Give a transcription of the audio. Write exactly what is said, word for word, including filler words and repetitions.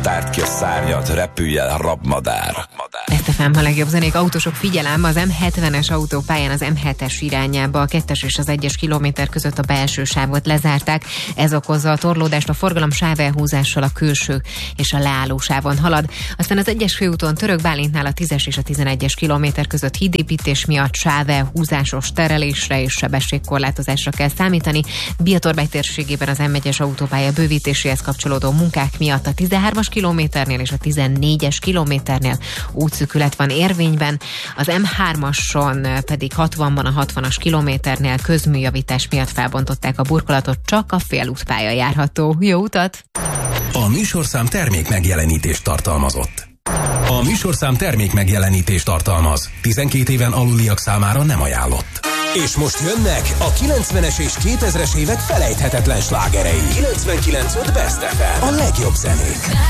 Tárd ki a szárnyat, repülj el, rabmadár. ef ef em a legjobb zenék, autósok figyelem, az em hetvenes autópályán az em hetes irányába a kettes és az egyes kilométer között a belső sávot lezárták. Ez okozza a torlódást, a forgalom sávelhúzással a külső és a leálló sávon halad. Aztán az egyes főúton Török Bálintnál a tízes és a tizenegyes kilométer között hídépítés miatt sávelhúzásos terelésre és sebességkorlátozásra kell számítani. Biatorbágy térségében az em egyes autópálya bővítéséhez kapcsolódó munkák miatt a tizenhármas kilométernél és a tizennégyes kilométernél útszűkület van érvényben, az em hármason pedig hatvanban a hatvanas kilométernél közműjavítás miatt felbontották a burkolatot, csak a félútpálya járható. Jó utat! A műsorszám termék megjelenítést tartalmazott. A műsorszám termék megjelenítést tartalmaz. tizenkét éven aluliak számára nem ajánlott. És most jönnek a kilencvenes és kétezres évek felejthetetlen slágerei. kilencvenkilenc pont öt Best ef em. A legjobb zenék.